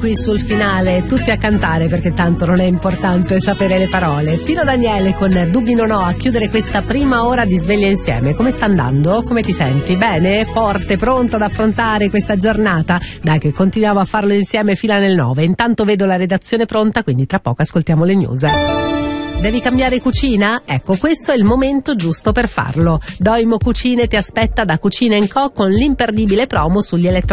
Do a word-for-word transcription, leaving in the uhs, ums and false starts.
qui sul finale, tutti a cantare perché tanto non è importante sapere le parole. Pino Daniele con Dubbi non ho a chiudere questa prima ora di Sveglia Insieme. Come sta andando? Come ti senti? Bene? Forte? Pronto ad affrontare questa giornata? Dai che continuiamo a farlo insieme fila nel nove. Intanto vedo la redazione pronta, quindi tra poco ascoltiamo le news. Devi cambiare cucina? Ecco, questo è il momento giusto per farlo. Doimo Cucine ti aspetta da Cucina and Co con l'imperdibile promo sugli elettrodomestici